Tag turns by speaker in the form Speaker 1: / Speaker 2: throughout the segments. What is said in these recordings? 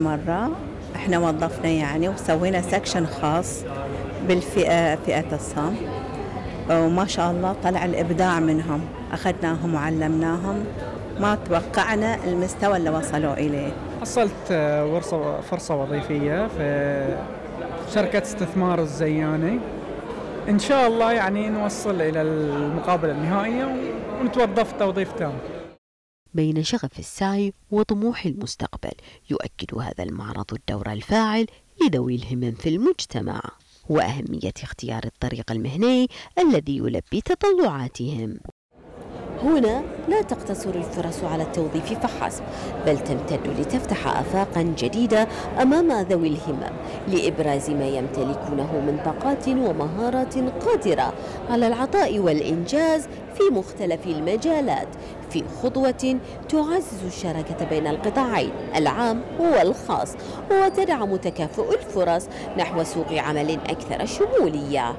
Speaker 1: مرة احنا وظفنا يعني وسوينا سكشن خاص فئة الصم، وما شاء الله طلع الإبداع منهم، أخذناهم وعلمناهم، ما توقعنا المستوى اللي وصلوا إليه.
Speaker 2: حصلت فرصة وظيفية في شركة استثمار الزياني. إن شاء الله يعني نوصل إلى المقابلة النهائية ونتوظف توظيف تام.
Speaker 3: بين شغف السعي وطموح المستقبل، يؤكد هذا المعرض الدور الفاعل لذوي الهمم في المجتمع وأهمية اختيار الطريق المهني الذي يلبي تطلعاتهم. هنا لا تقتصر الفرص على التوظيف فحسب، بل تمتد لتفتح آفاقا جديدة أمام ذوي الهمم لإبراز ما يمتلكونه من طاقات ومهارات قادرة على العطاء والإنجاز في مختلف المجالات، في خطوة تعزز الشراكة بين القطاعين العام والخاص وتدعم تكافؤ الفرص نحو سوق عمل أكثر شمولية.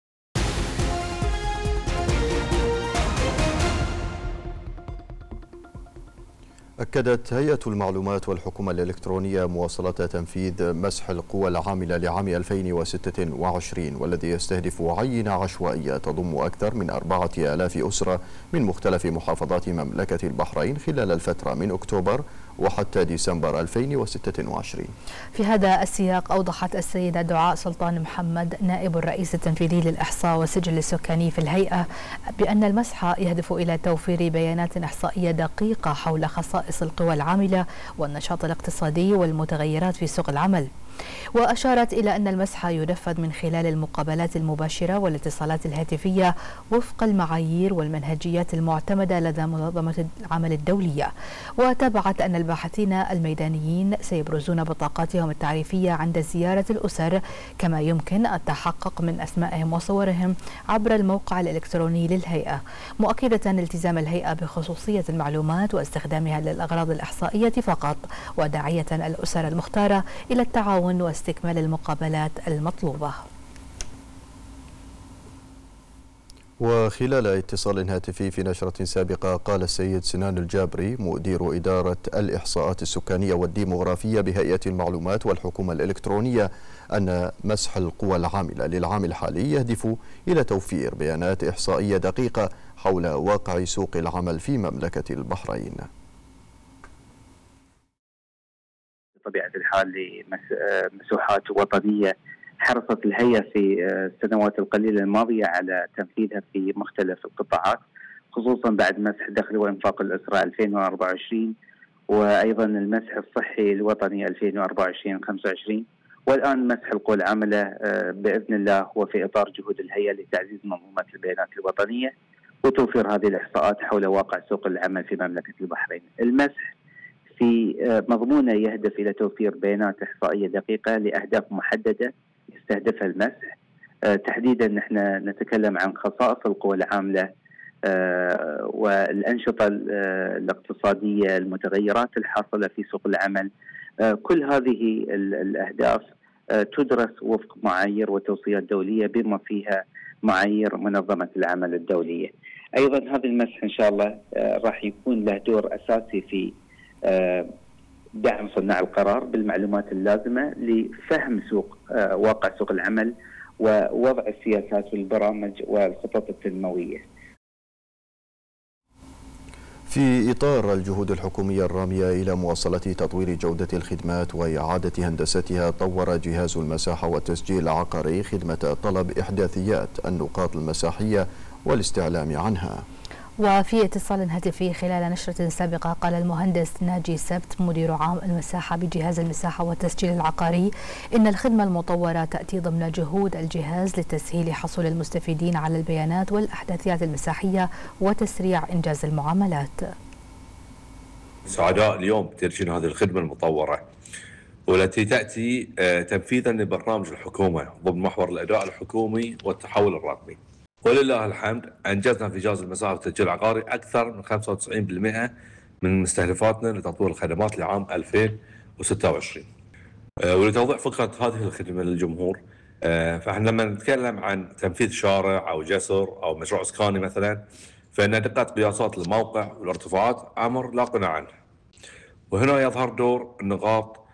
Speaker 4: أكدت هيئة المعلومات والحكومة الإلكترونية مواصلة تنفيذ مسح القوى العاملة لعام 2026 والذي يستهدف عينة عشوائية تضم أكثر من 4000 أسرة من مختلف محافظات مملكة البحرين خلال الفترة من أكتوبر وحتى ديسمبر 2026.
Speaker 5: في هذا السياق أوضحت السيدة دعاء سلطان محمد نائب الرئيس التنفيذي للإحصاء والسجل السكاني في الهيئة بأن المسح يهدف إلى توفير بيانات إحصائية دقيقة حول خصائص القوى العاملة والنشاط الاقتصادي والمتغيرات في سوق العمل. وأشارت إلى أن المسح ينفذ من خلال المقابلات المباشرة والاتصالات الهاتفية وفق المعايير والمنهجيات المعتمدة لدى منظمة العمل الدولية. وتابعت أن الباحثين الميدانيين سيبرزون بطاقاتهم التعريفية عند زيارة الأسر، كما يمكن التحقق من أسمائهم وصورهم عبر الموقع الإلكتروني للهيئة، مؤكدة التزام الهيئة بخصوصية المعلومات واستخدامها للأغراض الإحصائية فقط، وداعية الأسر المختارة إلى التعاون واستكمال المقابلات المطلوبة.
Speaker 4: وخلال اتصال هاتفي في نشرة سابقة قال السيد سنان الجابري مدير إدارة الإحصاءات السكانية والديمغرافية بهيئة المعلومات والحكومة الإلكترونية أن مسح القوى العاملة للعام الحالي يهدف إلى توفير بيانات إحصائية دقيقة حول واقع سوق العمل في مملكة البحرين.
Speaker 6: بطبيعة الحال لمسوحات وطنية حرصت الهيئة في السنوات القليلة الماضية على تنفيذها في مختلف القطاعات، خصوصا بعد مسح دخل وإنفاق الأسرة 2024 وأيضا المسح الصحي الوطني 2024-25، والآن مسح القوى العاملة بإذن الله هو في إطار جهود الهيئة لتعزيز منظومة البيانات الوطنية وتوفير هذه الإحصاءات حول واقع سوق العمل في مملكة البحرين. المسح في مضمونه يهدف إلى توفير بيانات إحصائية دقيقة لأهداف محددة يستهدفها المسح. تحديدا نحن نتكلم عن خصائص القوى العاملة والأنشطة الاقتصادية، المتغيرات الحاصلة في سوق العمل. كل هذه الأهداف تدرس وفق معايير وتوصيات دولية بما فيها معايير منظمة العمل الدولية. أيضا هذا المسح إن شاء الله راح يكون له دور أساسي في دعم صناع القرار بالمعلومات اللازمة لفهم واقع سوق العمل ووضع السياسات والبرامج والخطط التنموية.
Speaker 4: في إطار الجهود الحكومية الرامية إلى مواصلة تطوير جودة الخدمات وإعادة هندستها، طور جهاز المساحة والتسجيل العقاري خدمة طلب إحداثيات النقاط المساحية والاستعلام عنها.
Speaker 5: وفي اتصال هاتفي خلال نشرة سابقة قال المهندس ناجي سبت مدير عام المساحة بجهاز المساحة والتسجيل العقاري إن الخدمة المطورة تأتي ضمن جهود الجهاز لتسهيل حصول المستفيدين على البيانات والأحداثيات المساحية وتسريع إنجاز المعاملات.
Speaker 7: سعداء اليوم بترجين هذه الخدمة المطورة والتي تأتي تنفيذا لبرنامج الحكومة ضمن محور الأداء الحكومي والتحول الرقمي. ولله الحمد أنجزنا في جهاز المساحة والتسجيل العقاري أكثر من 95% من مستهدفاتنا لتطوير الخدمات لعام 2026. ولتوضيح فكرة هذه الخدمة للجمهور، فإحنا لما نتكلم عن تنفيذ شارع أو جسر أو مشروع إسكاني مثلا، فإن دقة قياسات الموقع والارتفاعات أمر لا غنى عنه. وهنا يظهر دور النقاط